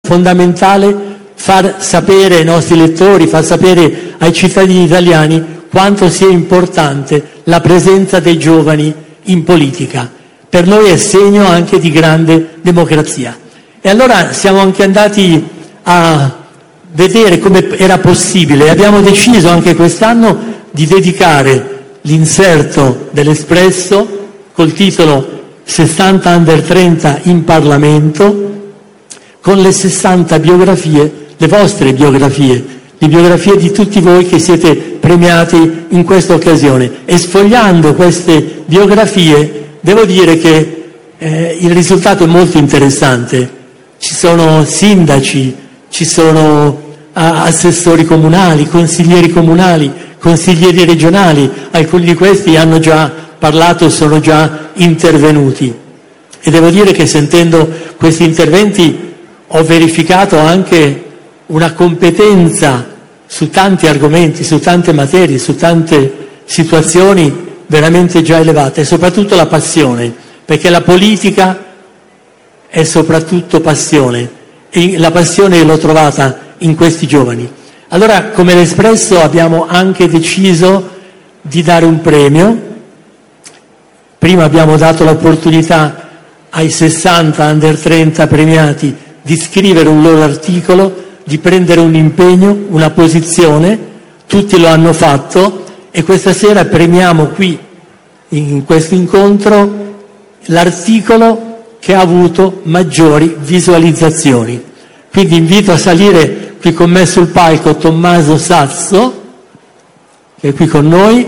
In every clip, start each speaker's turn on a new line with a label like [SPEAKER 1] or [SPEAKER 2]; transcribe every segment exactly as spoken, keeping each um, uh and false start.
[SPEAKER 1] fondamentale far sapere ai nostri lettori, far sapere ai cittadini italiani quanto sia importante la presenza dei giovani in politica. Per noi è segno anche di grande democrazia. E allora siamo anche andati a vedere come era possibile. Abbiamo deciso anche quest'anno di dedicare l'inserto dell'Espresso col titolo sessanta under trenta in Parlamento, con le sessanta biografie, le vostre biografie, le biografie di tutti voi che siete premiati in questa occasione. E sfogliando queste biografie devo dire che eh, il risultato è molto interessante. Ci sono sindaci, ci sono ah, assessori comunali, consiglieri comunali, consiglieri regionali, alcuni di questi hanno già parlato e sono già intervenuti. E devo dire che sentendo questi interventi ho verificato anche una competenza su tanti argomenti, su tante materie, su tante situazioni veramente già elevate, e soprattutto la passione, perché la politica è soprattutto passione, e la passione l'ho trovata in questi giovani. Allora, come l'Espresso, abbiamo anche deciso di dare un premio. Prima abbiamo dato l'opportunità ai sessanta under trenta premiati di scrivere un loro articolo, di prendere un impegno, una posizione. Tutti lo hanno fatto e questa sera premiamo qui, in questo incontro, l'articolo che ha avuto maggiori visualizzazioni. Quindi invito a salire qui con me sul palco Tommaso Sasso, che è qui con noi.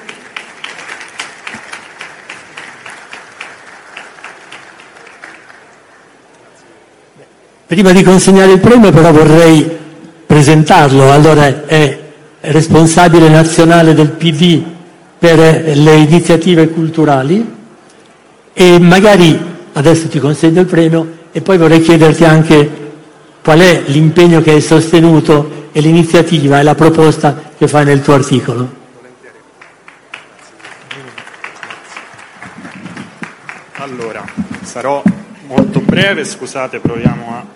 [SPEAKER 1] Prima di consegnare il premio però vorrei presentarlo. Allora, è responsabile nazionale del P D per le iniziative culturali, e magari adesso ti consegno il premio e poi vorrei chiederti anche qual è l'impegno che hai sostenuto e l'iniziativa e la proposta che fai nel tuo articolo.
[SPEAKER 2] Allora, sarò molto breve, scusate, proviamo a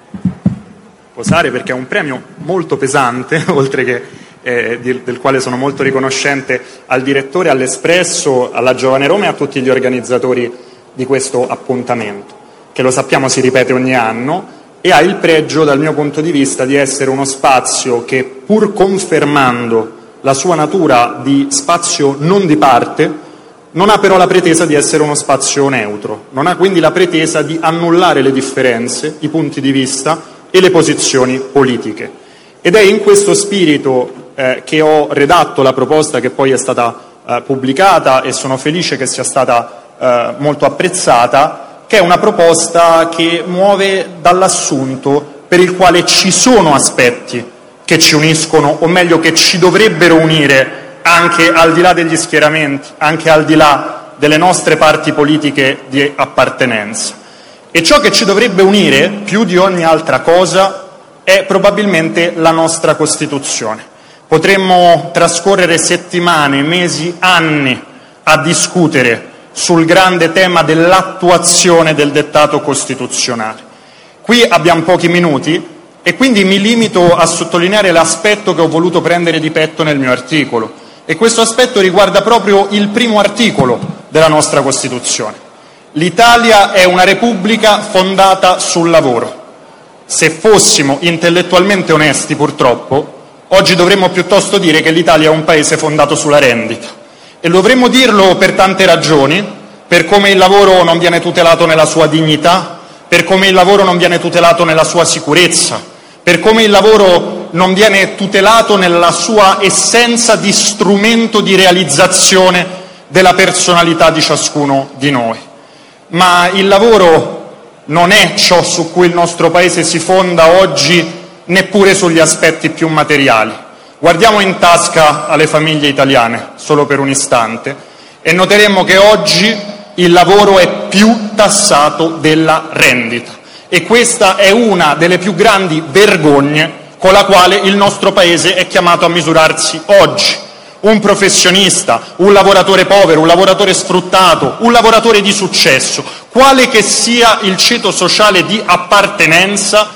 [SPEAKER 2] posare perché è un premio molto pesante, oltre che eh, di, del quale sono molto riconoscente al direttore, all'Espresso, alla Giovane Roma e a tutti gli organizzatori di questo appuntamento, che lo sappiamo si ripete ogni anno e ha il pregio, dal mio punto di vista, di essere uno spazio che, pur confermando la sua natura di spazio non di parte, non ha però la pretesa di essere uno spazio neutro, non ha quindi la pretesa di annullare le differenze, i punti di vista e le posizioni politiche. Ed è in questo spirito eh, che ho redatto la proposta che poi è stata eh, pubblicata, e sono felice che sia stata eh, molto apprezzata, che è una proposta che muove dall'assunto per il quale ci sono aspetti che ci uniscono, o meglio che ci dovrebbero unire anche al di là degli schieramenti, anche al di là delle nostre parti politiche di appartenenza. E ciò che ci dovrebbe unire più di ogni altra cosa è probabilmente la nostra Costituzione. Potremmo trascorrere settimane, mesi, anni a discutere sul grande tema dell'attuazione del dettato costituzionale. Qui abbiamo pochi minuti e quindi mi limito a sottolineare l'aspetto che ho voluto prendere di petto nel mio articolo, e questo aspetto riguarda proprio il primo articolo della nostra Costituzione. L'Italia è una repubblica fondata sul lavoro. Se fossimo intellettualmente onesti, purtroppo, oggi dovremmo piuttosto dire che l'Italia è un paese fondato sulla rendita. E dovremmo dirlo per tante ragioni, per come il lavoro non viene tutelato nella sua dignità, per come il lavoro non viene tutelato nella sua sicurezza, per come il lavoro non viene tutelato nella sua essenza di strumento di realizzazione della personalità di ciascuno di noi. Ma il lavoro non è ciò su cui il nostro Paese si fonda oggi, neppure sugli aspetti più materiali. Guardiamo in tasca alle famiglie italiane, solo per un istante, e noteremo che oggi il lavoro è più tassato della rendita. E questa è una delle più grandi vergogne con la quale il nostro Paese è chiamato a misurarsi oggi. Un professionista, un lavoratore povero, un lavoratore sfruttato, un lavoratore di successo, quale che sia il ceto sociale di appartenenza,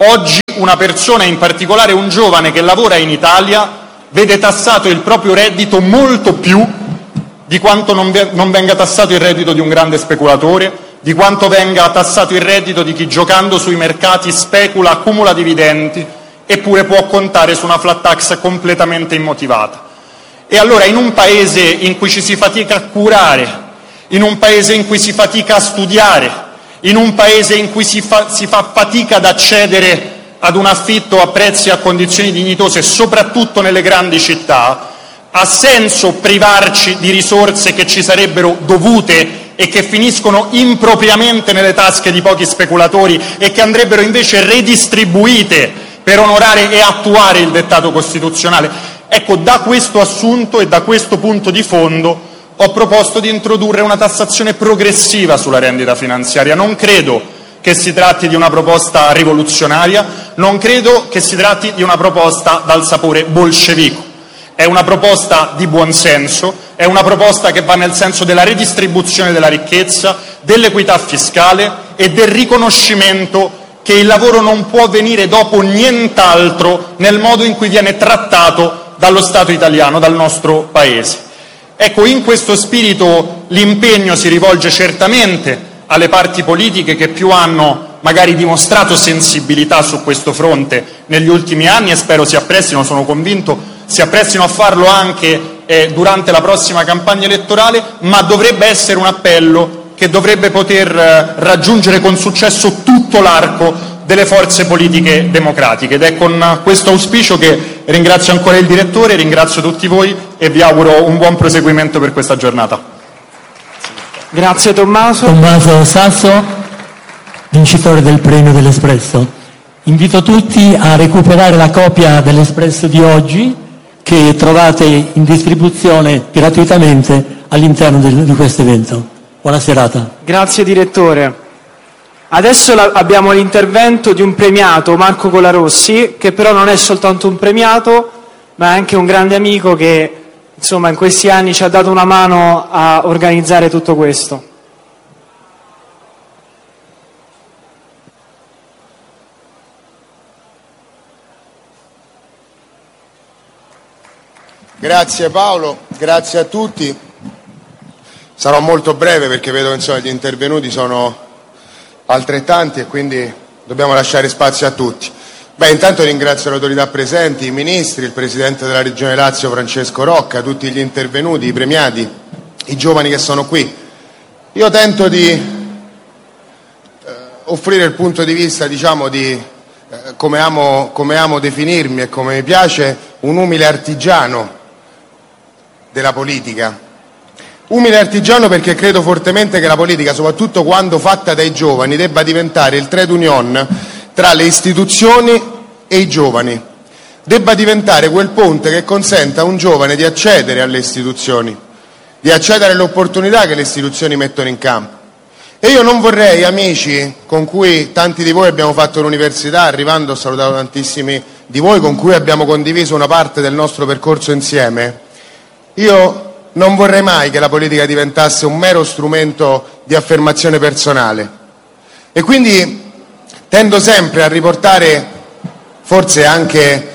[SPEAKER 2] Oggi una persona, in particolare un giovane che lavora in Italia, vede tassato il proprio reddito molto più di quanto non venga tassato il reddito di un grande speculatore, di quanto venga tassato il reddito di chi giocando sui mercati specula, accumula dividendi, eppure può contare su una flat tax completamente immotivata. E allora in un paese in cui ci si fatica a curare, in un paese in cui si fatica a studiare, in un paese in cui si fa, si fa fatica ad accedere ad un affitto a prezzi e a condizioni dignitose, soprattutto nelle grandi città, ha senso privarci di risorse che ci sarebbero dovute e che finiscono impropriamente nelle tasche di pochi speculatori e che andrebbero invece redistribuite per onorare e attuare il dettato costituzionale. Ecco, da questo assunto e da questo punto di fondo ho proposto di introdurre una tassazione progressiva sulla rendita finanziaria. Non credo che si tratti di una proposta rivoluzionaria, non credo che si tratti di una proposta dal sapore bolscevico. È una proposta di buonsenso, è una proposta che va nel senso della redistribuzione della ricchezza, dell'equità fiscale e del riconoscimento che il lavoro non può venire dopo nient'altro nel modo in cui viene trattato dallo Stato italiano, dal nostro Paese. Ecco, in questo spirito l'impegno si rivolge certamente alle parti politiche che più hanno magari dimostrato sensibilità su questo fronte negli ultimi anni e spero si apprestino, sono convinto, si apprestino a farlo anche eh, durante la prossima campagna elettorale, ma dovrebbe essere un appello che dovrebbe poter eh, raggiungere con successo tutto l'arco delle forze politiche democratiche. Ed è con questo auspicio che ringrazio ancora il direttore, ringrazio tutti voi e vi auguro un buon proseguimento per questa giornata.
[SPEAKER 3] Grazie Tommaso.
[SPEAKER 1] Tommaso Sasso, vincitore del premio dell'Espresso. Invito tutti a recuperare la copia dell'Espresso di oggi, che trovate in distribuzione gratuitamente all'interno del, di questo evento. Buona serata.
[SPEAKER 3] Grazie direttore. Adesso la, abbiamo l'intervento di un premiato, Marco Colarossi, che però non è soltanto un premiato, ma è anche un grande amico che insomma in questi anni ci ha dato una mano a organizzare tutto questo.
[SPEAKER 4] Grazie Paolo, grazie a tutti. Sarò molto breve perché vedo che insomma, gli intervenuti sono altrettanti e quindi dobbiamo lasciare spazio a tutti. Beh, intanto ringrazio le autorità presenti, i ministri, il Presidente della Regione Lazio Francesco Rocca, tutti gli intervenuti, i premiati, i giovani che sono qui. Io tento di eh, offrire il punto di vista, diciamo, di eh, come amo, come amo definirmi e come mi piace, un umile artigiano della politica. Umile artigiano perché credo fortemente che la politica, soprattutto quando fatta dai giovani, debba diventare il trade union tra le istituzioni e i giovani. Debba diventare quel ponte che consenta a un giovane di accedere alle istituzioni, di accedere alle opportunità che le istituzioni mettono in campo. E io non vorrei, amici con cui tanti di voi abbiamo fatto l'università, arrivando ho salutato tantissimi di voi con cui abbiamo condiviso una parte del nostro percorso insieme, io non vorrei mai che la politica diventasse un mero strumento di affermazione personale. E quindi tendo sempre a riportare, forse anche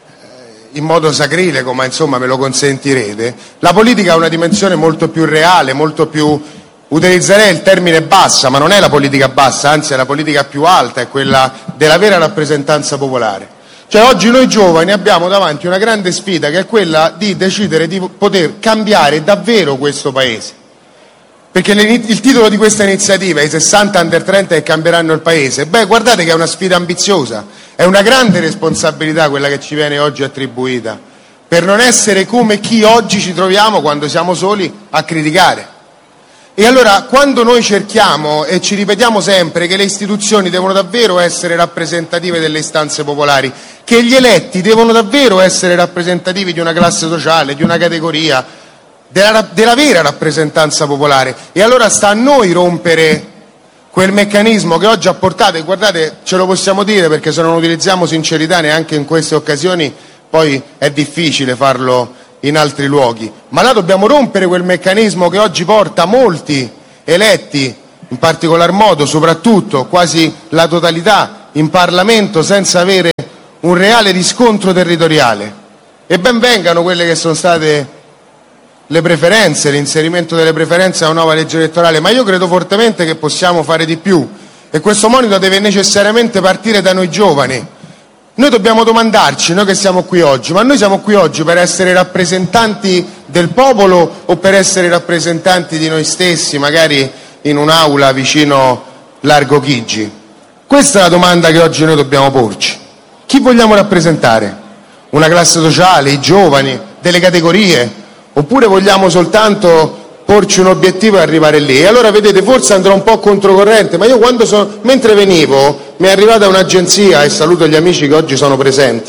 [SPEAKER 4] in modo sacrilego, ma insomma me lo consentirete, la politica ha una dimensione molto più reale, molto più, utilizzerei il termine bassa, ma non è la politica bassa, anzi è la politica più alta, è quella della vera rappresentanza popolare. Cioè oggi noi giovani abbiamo davanti una grande sfida che è quella di decidere di poter cambiare davvero questo Paese. Perché il titolo di questa iniziativa è i sessanta under trenta che cambieranno il Paese. Beh, guardate che è una sfida ambiziosa, è una grande responsabilità quella che ci viene oggi attribuita, per non essere come chi oggi ci troviamo quando siamo soli a criticare. E allora quando noi cerchiamo e ci ripetiamo sempre che le istituzioni devono davvero essere rappresentative delle istanze popolari, che gli eletti devono davvero essere rappresentativi di una classe sociale, di una categoria, della, della vera rappresentanza popolare, e allora sta a noi rompere quel meccanismo che oggi ha portato, e guardate, ce lo possiamo dire perché se non utilizziamo sincerità neanche in queste occasioni poi è difficile farlo in altri luoghi, ma là dobbiamo rompere quel meccanismo che oggi porta molti eletti, in particolar modo, soprattutto quasi la totalità in Parlamento senza avere un reale riscontro territoriale. E ben vengano quelle che sono state le preferenze, l'inserimento delle preferenze a una nuova legge elettorale, ma io credo fortemente che possiamo fare di più, e questo monito deve necessariamente partire da noi giovani. Noi dobbiamo domandarci, noi che siamo qui oggi, ma noi siamo qui oggi per essere rappresentanti del popolo o per essere rappresentanti di noi stessi, magari in un'aula vicino Largo Chigi? Questa è la domanda che oggi noi dobbiamo porci. Chi vogliamo rappresentare? Una classe sociale, i giovani, delle categorie? Oppure vogliamo soltanto porci un obiettivo e arrivare lì? E allora vedete, forse andrò un po' controcorrente, ma io quando sono, mentre venivo mi è arrivata un'agenzia, e saluto gli amici che oggi sono presenti,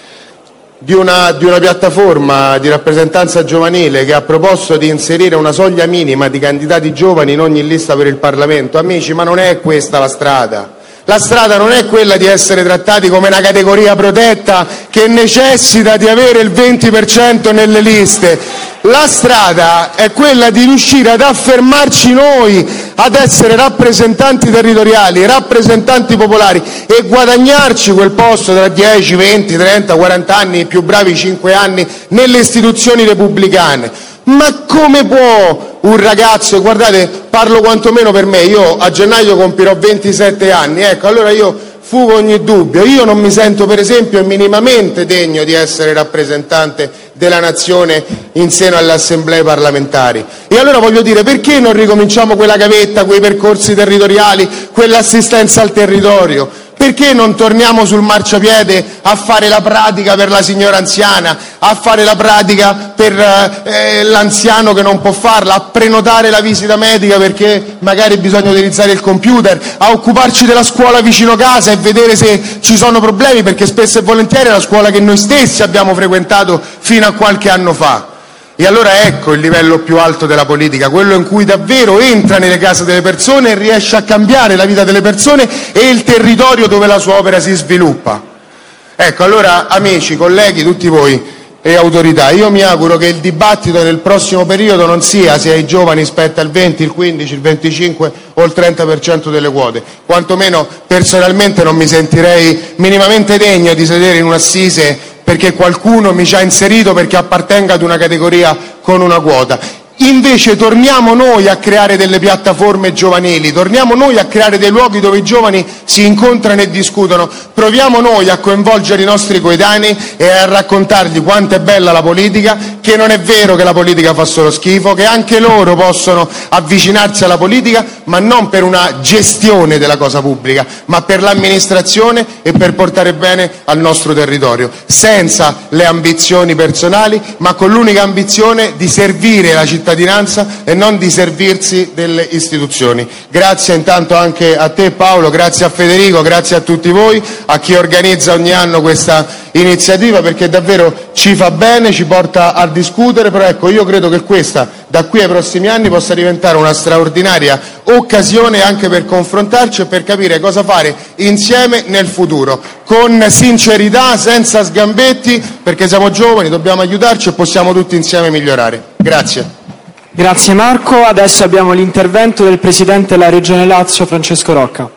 [SPEAKER 4] di una, di una piattaforma di rappresentanza giovanile che ha proposto di inserire una soglia minima di candidati giovani in ogni lista per il Parlamento. Amici, ma non è questa la strada. La strada non è quella di essere trattati come una categoria protetta che necessita di avere il venti per cento nelle liste. La strada è quella di riuscire ad affermarci noi, ad essere rappresentanti territoriali, rappresentanti popolari e guadagnarci quel posto tra dieci, venti, trenta, quaranta anni, i più bravi cinque anni, nelle istituzioni repubblicane. Ma come può un ragazzo, e guardate, parlo quantomeno per me, io a gennaio compirò ventisette anni, ecco, allora io fugo ogni dubbio, io non mi sento per esempio minimamente degno di essere rappresentante della nazione in seno alle assemblee parlamentari. E allora voglio dire, perché non ricominciamo quella gavetta, quei percorsi territoriali, quell'assistenza al territorio? Perché non torniamo sul marciapiede a fare la pratica per la signora anziana, a fare la pratica per eh, l'anziano che non può farla, a prenotare la visita medica perché magari bisogna utilizzare il computer, a occuparci della scuola vicino casa e vedere se ci sono problemi, perché spesso e volentieri è la scuola che noi stessi abbiamo frequentato fino a qualche anno fa. E allora ecco il livello più alto della politica, quello in cui davvero entra nelle case delle persone e riesce a cambiare la vita delle persone e il territorio dove la sua opera si sviluppa. Ecco, allora amici, colleghi, tutti voi e autorità, io mi auguro che il dibattito nel prossimo periodo non sia se ai giovani spetta il venti, il quindici, il venticinque o il trenta per cento delle quote. Quantomeno personalmente non mi sentirei minimamente degno di sedere in un'assise perché qualcuno mi ci ha inserito perché appartenga ad una categoria con una quota. Invece torniamo noi a creare delle piattaforme giovanili, torniamo noi a creare dei luoghi dove i giovani si incontrano e discutono, proviamo noi a coinvolgere i nostri coetanei e a raccontargli quanto è bella la politica, che non è vero che la politica fa solo schifo, che anche loro possono avvicinarsi alla politica, ma non per una gestione della cosa pubblica, ma per l'amministrazione e per portare bene al nostro territorio, senza le ambizioni personali, ma con l'unica ambizione di servire la cittadinanza e non di servirsi delle istituzioni. Grazie intanto anche a te Paolo, grazie a Federico, grazie a tutti voi, a chi organizza ogni anno questa iniziativa, perché davvero ci fa bene, ci porta a discutere, però ecco, io credo che questa da qui ai prossimi anni possa diventare una straordinaria occasione anche per confrontarci e per capire cosa fare insieme nel futuro, con sincerità, senza sgambetti, perché siamo giovani, dobbiamo aiutarci e possiamo tutti insieme migliorare. Grazie.
[SPEAKER 3] Grazie Marco, adesso abbiamo l'intervento del Presidente della Regione Lazio, Francesco Rocca.